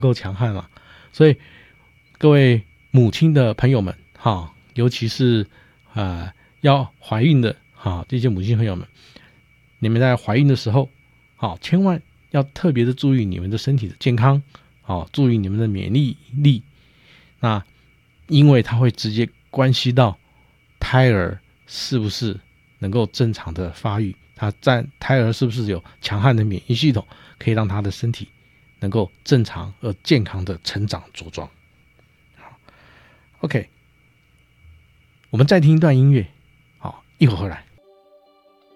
够强悍嘛。所以各位母亲的朋友们，尤其是要怀孕的这些母亲朋友们，你们在怀孕的时候，千万要特别的注意你们的身体的健康，注意你们的免疫力。那因为它会直接关系到胎儿是不是能够正常的发育，胎儿是不是有强悍的免疫系统，可以让他的身体能够正常而健康的成长茁壮。好 OK， 我们再听一段音乐，一会儿回来。